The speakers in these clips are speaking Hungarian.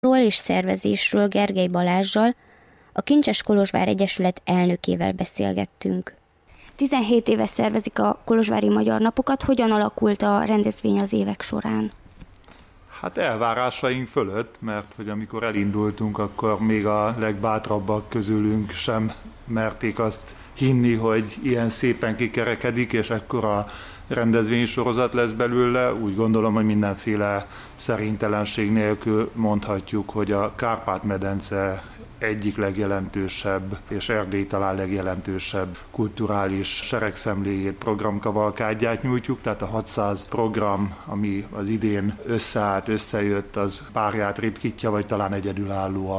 ról és szervezésről Gergely Balázssal, a Kincses Kolozsvár Egyesület elnökével beszélgettünk. 17 éve szervezik a kolozsvári Magyar Napokat. Hogyan alakult a rendezvény az évek során? Hát elvárásaink fölött, mert hogy amikor elindultunk, akkor még a legbátrabbak közülünk sem merték azt hinni, hogy ilyen szépen kikerekedik, és ekkora rendezvénysorozat lesz belőle. Úgy gondolom, hogy mindenféle szerénytelenség nélkül mondhatjuk, hogy a Kárpát-medence egyik legjelentősebb, és Erdély talán legjelentősebb kulturális seregszemléjét, programkavalkádját nyújtjuk, tehát a 600 program, ami az idén összejött, az párját ritkítja, vagy talán egyedülálló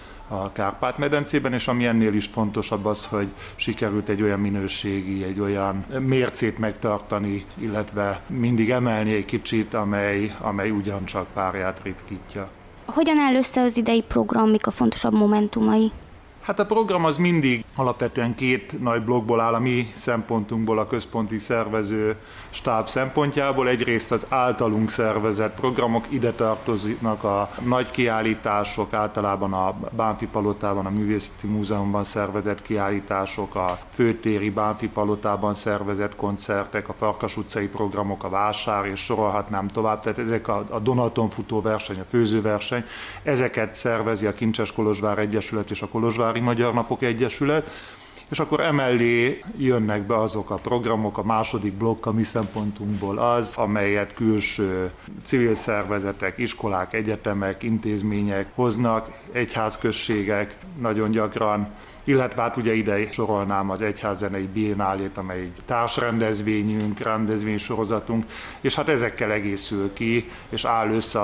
a Kárpát-medencében, és ami ennél is fontosabb az, hogy sikerült egy olyan minőségi, egy olyan mércét megtartani, illetve mindig emelni egy kicsit, amely ugyancsak párját ritkítja. Hogyan áll össze az idei program, mik a fontosabb momentumai? Hát a program az mindig alapvetően két nagy blokkból áll a mi szempontunkból, a központi szervező stáb szempontjából. Egyrészt az általunk szervezett programok, ide tartoznak a nagy kiállítások, általában a Bánffy Palotában, a Művészeti Múzeumban szervezett kiállítások, a Főtéri Bánffy Palotában szervezett koncertek, a Farkas utcai programok, a vásár, és sorolhatnám tovább. Tehát ezek a Donaton futóverseny, a főzőverseny, ezeket szervezi a Kincses Kolozsvár Egyesület és a Kolozsvári Magyar Napok Egyesület, és akkor emellé jönnek be azok a programok, a második blokk a mi szempontunkból az, amelyet külső civil szervezetek, iskolák, egyetemek, intézmények hoznak, egyházközségek nagyon gyakran, illetve hát ugye ide sorolnám az Egyházzenei Biennálét, amely egy társrendezvényünk, rendezvénysorozatunk, és hát ezekkel egészül ki, és áll össze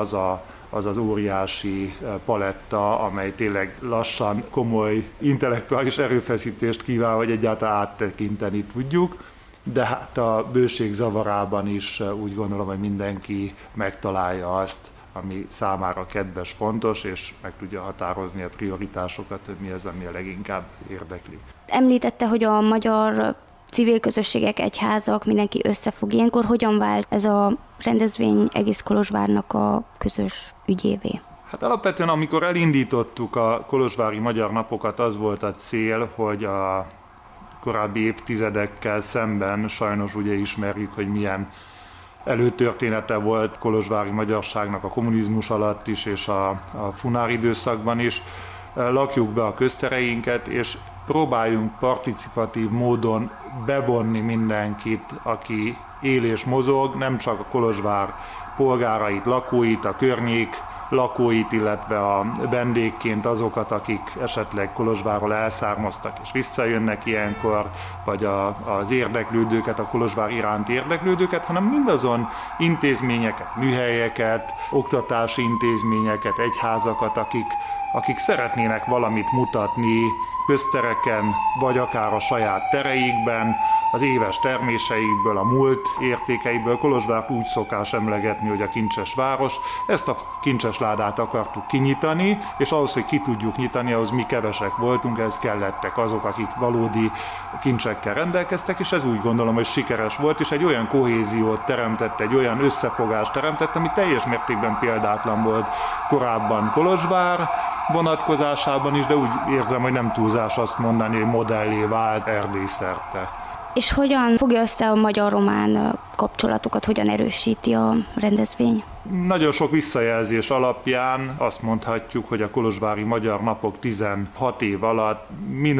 az óriási paletta, amely tényleg lassan komoly intellektuális erőfeszítést kíván, hogy egyáltalán áttekinteni tudjuk, de hát a bőség zavarában is úgy gondolom, hogy mindenki megtalálja azt, ami számára kedves, fontos, és meg tudja határozni a prioritásokat, hogy mi az, ami a leginkább érdekli. Említette, hogy a magyar civil közösségek, egyházak, mindenki összefog. Ilyenkor hogyan vált ez a rendezvény egész Kolozsvárnak a közös ügyévé? Hát alapvetően, amikor elindítottuk a Kolozsvári Magyar Napokat, az volt a cél, hogy a korábbi évtizedekkel szemben sajnos ugye ismerjük, hogy milyen előtörténete volt kolozsvári magyarságnak a kommunizmus alatt is, és a funár időszakban is. Lakjuk be a köztereinket, és próbáljunk participatív módon bevonni mindenkit, aki él és mozog, nem csak a Kolozsvár polgárait, lakóit, a környék lakóit, illetve a vendégként azokat, akik esetleg Kolozsvárról elszármaztak és visszajönnek ilyenkor, vagy az érdeklődőket, a Kolozsvár iránti érdeklődőket, hanem mindazon intézményeket, műhelyeket, oktatási intézményeket, egyházakat, akik szeretnének valamit mutatni köztereken, vagy akár a saját tereikben, az éves terméseikből, a múlt értékeiből. Kolozsvárt úgy szokás emlegetni, hogy a kincses város. Ezt a kincses ládát akartuk kinyitani, és ahhoz, hogy ki tudjuk nyitani, ahhoz mi kevesek voltunk, ehhez kellettek azok, akik valódi kincsekkel rendelkeztek, és ez úgy gondolom, hogy sikeres volt, és egy olyan kohéziót teremtett, egy olyan összefogást teremtett, ami teljes mértékben példátlan volt korábban Kolozsvár vonatkozásában is, de úgy érzem, hogy nem túlzás azt mondani, hogy modellé vált Erdély szerte. És hogyan fogja össze a magyar-román kapcsolatokat, hogyan erősíti a rendezvény? Nagyon sok visszajelzés alapján azt mondhatjuk, hogy a Kolozsvári Magyar Napok 16 év alatt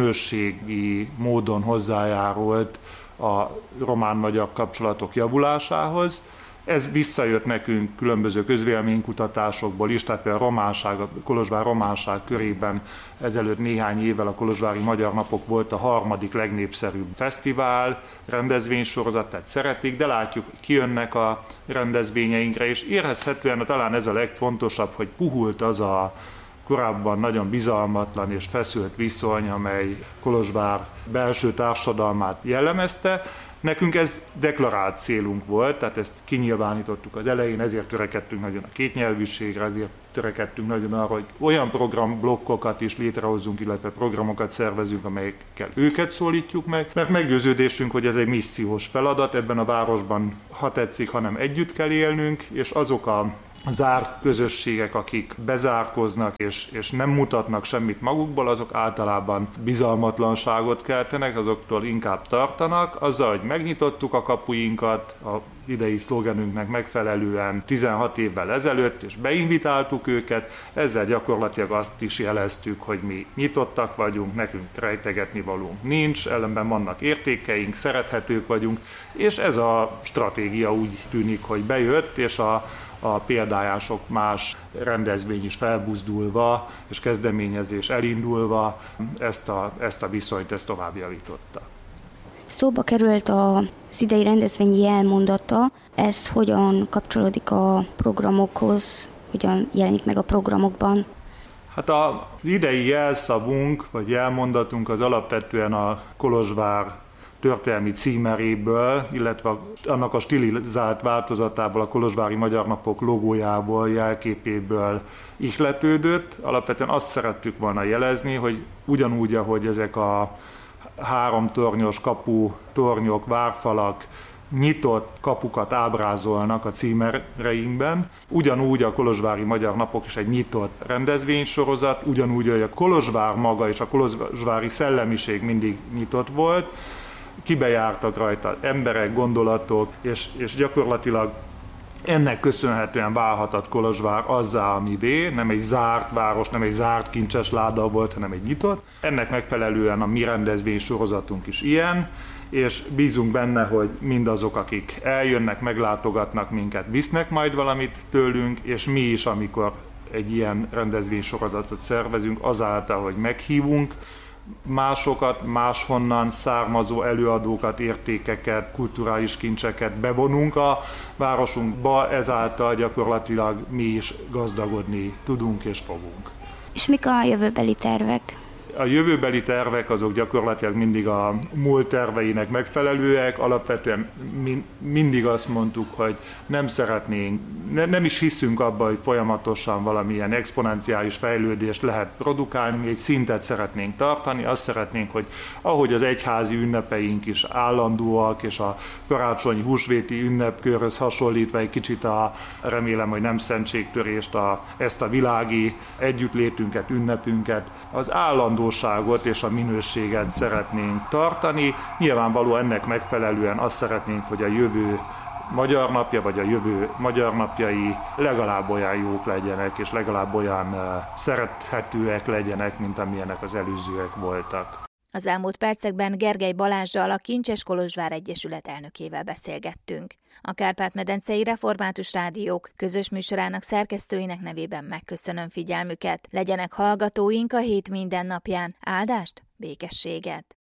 minőségi módon hozzájárult a román-magyar kapcsolatok javulásához. Ez visszajött nekünk különböző közvéleménykutatásokból is, tehát a Kolozsvár románság körében ezelőtt néhány évvel a Kolozsvári Magyar Napok volt a harmadik legnépszerűbb fesztivál, rendezvénysorozat, tehát szeretik, de látjuk, hogy kijönnek a rendezvényeinkre, és érezhetően talán ez a legfontosabb, hogy puhult az a korábban nagyon bizalmatlan és feszült viszony, amely Kolozsvár belső társadalmát jellemezte. Nekünk ez deklarált célunk volt, tehát ezt kinyilvánítottuk az elején, ezért törekedtünk nagyon a kétnyelvűségre, ezért törekedtünk nagyon arra, hogy olyan programblokkokat is létrehozzunk, illetve programokat szervezünk, amelyekkel őket szólítjuk meg, mert meggyőződésünk, hogy ez egy missziós feladat, ebben a városban, ha tetszik, hanem együtt kell élnünk, és azok a zárt közösségek, akik bezárkoznak és nem mutatnak semmit magukból, azok általában bizalmatlanságot keltenek, azoktól inkább tartanak. Azzal, hogy megnyitottuk a kapuinkat, a idei szlogenünknek megfelelően 16 évvel ezelőtt, és beinvitáltuk őket, ezzel gyakorlatilag azt is jeleztük, hogy mi nyitottak vagyunk, nekünk rejtegetni valónk nincs, ellenben vannak értékeink, szerethetők vagyunk, és ez a stratégia úgy tűnik, hogy bejött, és a példáján sok más rendezvény is felbuzdulva, és kezdeményezés elindulva ezt a viszonyt tovább javította. Szóba került az idei rendezvényi jelmondata, ez hogyan kapcsolódik a programokhoz, hogyan jelenik meg a programokban? Hát az idei jelszavunk, vagy jelmondatunk az alapvetően a Kolozsvár történelmi címeréből, illetve annak a stilizált változatából, a Kolozsvári Magyar Napok logójából, jelképéből ihletődött. Alapvetően azt szerettük volna jelezni, hogy ugyanúgy, ahogy ezek a 3 tornyos kapu, tornyok, várfalak nyitott kapukat ábrázolnak a címereinkben, ugyanúgy a Kolozsvári Magyar Napok is egy nyitott rendezvénysorozat, ugyanúgy, hogy a Kolozsvár maga és a kolozsvári szellemiség mindig nyitott volt, kibejártak rajta emberek, gondolatok, és gyakorlatilag ennek köszönhetően válhatott Kolozsvár azzá, amivé, nem egy zárt város, nem egy zárt kincses láda volt, hanem egy nyitott. Ennek megfelelően a mi rendezvény sorozatunk is ilyen, és bízunk benne, hogy mindazok, akik eljönnek, meglátogatnak minket, visznek majd valamit tőlünk, és mi is, amikor egy ilyen rendezvény sorozatot szervezünk, azáltal, hogy meghívunk másokat, máshonnan származó előadókat, értékeket, kulturális kincseket bevonunk a városunkba, ezáltal gyakorlatilag mi is gazdagodni tudunk és fogunk. És mik a jövőbeli tervek? A jövőbeli tervek azok gyakorlatilag mindig a múlt terveinek megfelelőek, alapvetően mindig azt mondtuk, hogy nem szeretnénk, nem is hiszünk abban, hogy folyamatosan valamilyen exponenciális fejlődést lehet produkálni, mi egy szintet szeretnénk tartani, azt szeretnénk, hogy ahogy az egyházi ünnepeink is állandóak, és a karácsonyi húsvéti ünnepkörhöz hasonlítva egy kicsit remélem, hogy nem szentségtörést, ezt a világi együttlétünket, ünnepünket, az állandó és a minőséget szeretnénk tartani. Nyilvánvalóan ennek megfelelően azt szeretnénk, hogy a jövő Magyar Napja, vagy a jövő magyar napjai legalább olyan jók legyenek, és legalább olyan szerethetőek legyenek, mint amilyenek az előzőek voltak. Az elmúlt percekben Gergely Balázssal, a Kincses Kolozsvár Egyesület elnökével beszélgettünk. A Kárpát-medencei Református Rádiók közös műsorának szerkesztőinek nevében megköszönöm figyelmüket. Legyenek hallgatóink a hét minden napján. Áldást, békességet!